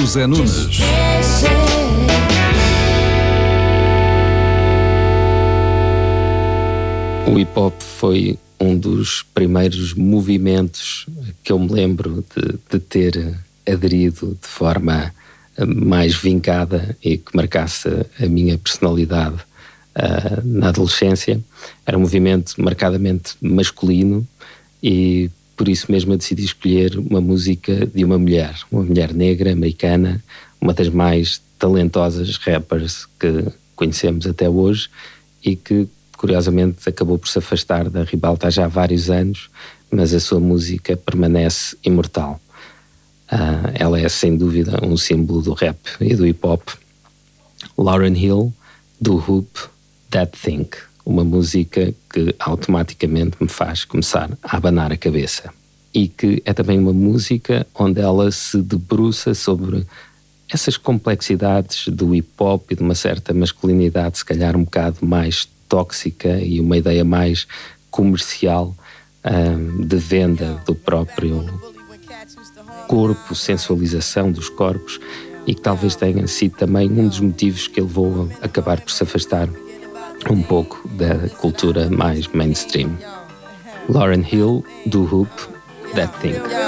José Nunes. O hip-hop foi um dos primeiros movimentos que eu me lembro de ter aderido de forma mais vincada e que marcasse a minha personalidade na adolescência. Era um movimento marcadamente masculino e por isso mesmo eu decidi escolher uma música de uma mulher negra, americana, uma das mais talentosas rappers que conhecemos até hoje e que curiosamente acabou por se afastar da ribalta já há vários anos, mas a sua música permanece imortal. Ela é sem dúvida um símbolo do rap e do hip hop. Lauryn Hill, do Hoop, That Thing, uma música que automaticamente me faz começar a abanar a cabeça. E que é também uma música onde ela se debruça sobre essas complexidades do hip hop e de uma certa masculinidade, se calhar um bocado mais tóxica e uma ideia mais comercial de venda do próprio corpo, sensualização dos corpos, e que talvez tenha sido também um dos motivos que ele levou a acabar por se afastar um pouco da cultura mais mainstream. Lauryn Hill, do Hoop, That Thing.